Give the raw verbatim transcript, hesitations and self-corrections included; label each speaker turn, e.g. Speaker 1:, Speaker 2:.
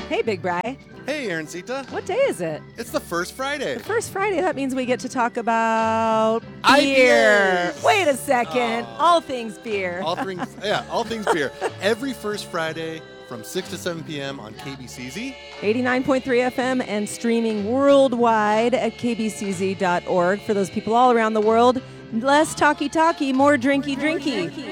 Speaker 1: Hey, Big Bri.
Speaker 2: Hey, Aaroncita.
Speaker 1: What day is it?
Speaker 2: It's the first Friday.
Speaker 1: The first Friday. That means we get to talk about
Speaker 2: I P
Speaker 1: beer.
Speaker 2: As.
Speaker 1: Wait a second.
Speaker 2: Oh.
Speaker 1: All things beer.
Speaker 2: All things, yeah, all things beer. Every first Friday from six to seven p.m. on K B C Z.
Speaker 1: eighty-nine point three F M and streaming worldwide at k b c z dot org for those people all around the world. Less talky talky, more drinky drinky.